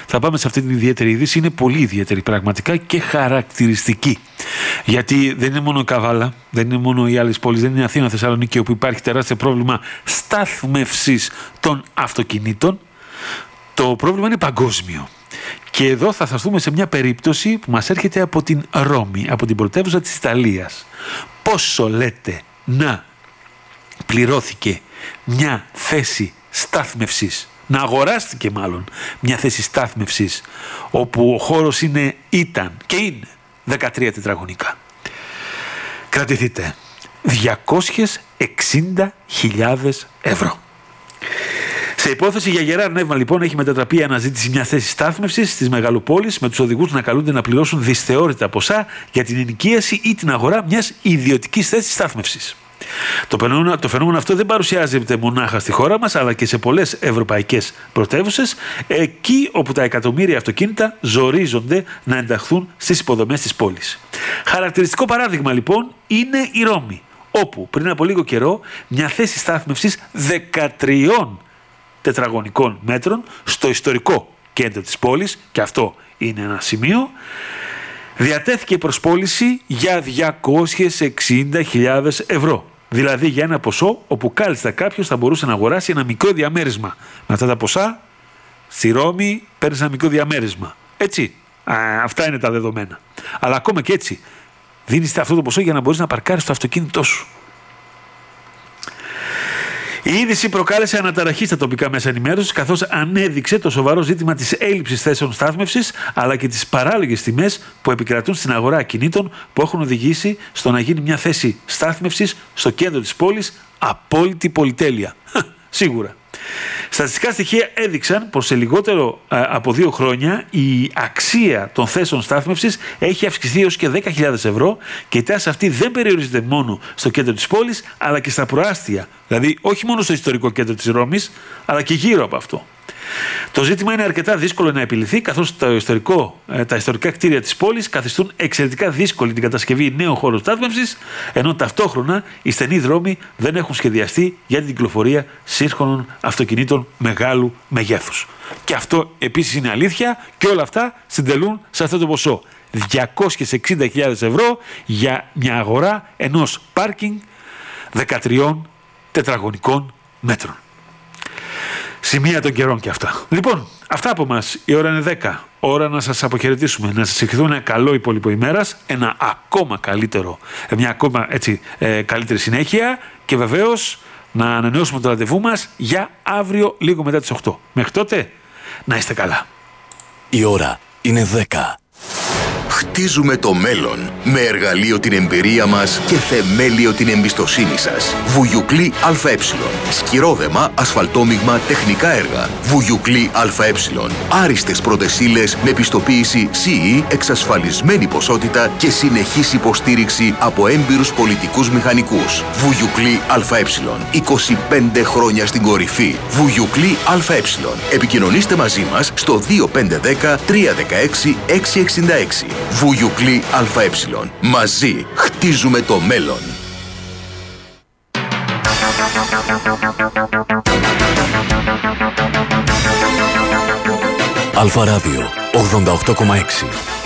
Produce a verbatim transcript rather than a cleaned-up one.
Θα πάμε σε αυτή την ιδιαίτερη είδηση. Είναι πολύ ιδιαίτερη πραγματικά και χαρακτηριστική. Γιατί δεν είναι μόνο η Καβάλα, δεν είναι μόνο οι άλλες πόλεις, δεν είναι η Αθήνα, Θεσσαλονίκη, όπου υπάρχει τεράστιο πρόβλημα στάθμευσης των αυτοκινήτων. Το πρόβλημα είναι παγκόσμιο. Και εδώ θα σταθούμε σε μια περίπτωση που μας έρχεται από την Ρώμη, από την πρωτεύουσα της Ιταλίας. Πόσο λέτε να πληρώθηκε μια θέση στάθμευσης, να αγοράστηκε μάλλον μια θέση στάθμευσης, όπου ο χώρος είναι, ήταν και είναι δεκατρία τετραγωνικά. Κρατηθείτε, διακόσιες εξήντα χιλιάδες ευρώ. Σε υπόθεση για γερά νεύμα, λοιπόν, έχει μετατραπεί η αναζήτηση μια θέση στάθμευσης στις μεγαλοπόλεις, με τους οδηγούς να καλούνται να πληρώσουν δυσθεώρητα ποσά για την ενοικίαση ή την αγορά μιας ιδιωτικής θέσης στάθμευσης. Το φαινόμενο, το φαινόμενο αυτό δεν παρουσιάζεται μονάχα στη χώρα μας, αλλά και σε πολλές ευρωπαϊκές πρωτεύουσες, εκεί όπου τα εκατομμύρια αυτοκίνητα ζορίζονται να ενταχθούν στις υποδομές της πόλης. Χαρακτηριστικό παράδειγμα, λοιπόν, είναι η Ρώμη, όπου πριν από λίγο καιρό μια θέση στάθμευσης δεκατριών τετραγωνικών μέτρων στο ιστορικό κέντρο της πόλης, και αυτό είναι ένα σημείο, διατέθηκε προς πώληση για διακόσιες εξήντα χιλιάδες ευρώ. Δηλαδή για ένα ποσό όπου κάλλιστα κάποιος θα μπορούσε να αγοράσει ένα μικρό διαμέρισμα. Με αυτά τα ποσά, στη Ρώμη παίρνεις ένα μικρό διαμέρισμα. Έτσι, α, αυτά είναι τα δεδομένα. Αλλά ακόμα και έτσι, δίνεις αυτό το ποσό για να μπορείς να παρκάρεις το αυτοκίνητό σου. Η είδηση προκάλεσε αναταραχή στα τοπικά μέσα ενημέρωσης, καθώς ανέδειξε το σοβαρό ζήτημα της έλλειψης θέσεων στάθμευσης, αλλά και τις παράλογες τιμές που επικρατούν στην αγορά ακινήτων, που έχουν οδηγήσει στο να γίνει μια θέση στάθμευσης στο κέντρο της πόλης απόλυτη πολυτέλεια. Σίγουρα. Στατιστικά στοιχεία έδειξαν πως σε λιγότερο α, από δύο χρόνια η αξία των θέσεων στάθμευσης έχει αυξηθεί έως και δέκα χιλιάδες ευρώ, και η τάση αυτή δεν περιορίζεται μόνο στο κέντρο της πόλης, αλλά και στα προάστια. Δηλαδή όχι μόνο στο ιστορικό κέντρο της Ρώμης, αλλά και γύρω από αυτό. Το ζήτημα είναι αρκετά δύσκολο να επιληθεί, καθώς το ιστορικό, τα ιστορικά κτίρια της πόλης καθιστούν εξαιρετικά δύσκολη την κατασκευή νέων χώρων στάθμευσης, ενώ ταυτόχρονα οι στενοί δρόμοι δεν έχουν σχεδιαστεί για την κυκλοφορία σύγχρονων αυτοκινήτων μεγάλου μεγέθους. Και αυτό επίσης είναι αλήθεια, και όλα αυτά συντελούν σε αυτό το ποσό. διακόσιες εξήντα χιλιάδες ευρώ για μια αγορά ενός πάρκινγκ δεκατριών τετραγωνικών μέτρων. Σημεία των καιρών και αυτά. Λοιπόν, αυτά από μας. Η ώρα είναι δέκα. Ώρα να σας αποχαιρετήσουμε, να σας ευχηθούμε ένα καλό υπόλοιπο ημέρας, ένα ακόμα καλύτερο, μια ακόμα έτσι, ε, καλύτερη συνέχεια, και βεβαίως να ανανεώσουμε το ραντεβού μας για αύριο λίγο μετά τις οκτώ. Μέχρι τότε, να είστε καλά. Η ώρα είναι δέκα. Χτίζουμε το μέλλον με εργαλείο την εμπειρία μας και θεμέλιο την εμπιστοσύνη σας. Βουγιουκλή ΑΕ. Σκυρόδεμα, ασφαλτόμιγμα, τεχνικά έργα. Βουγιουκλή ΑΕ. Άριστες πρώτες ύλες με πιστοποίηση σι ι, εξασφαλισμένη ποσότητα και συνεχής υποστήριξη από έμπειρους πολιτικούς μηχανικούς. Βουγιουκλή ΑΕ. είκοσι πέντε χρόνια στην κορυφή. Βουγιουκλή ΑΕ. Επικοινωνήστε μαζί μας στο δύο πέντε ένα μηδέν τρία ένα έξι έξι έξι έξι. Βουγιουκλή ΑΕ. Μαζί χτίζουμε το μέλλον. Αλφα Ράδιο ογδόντα οκτώ κόμμα έξι.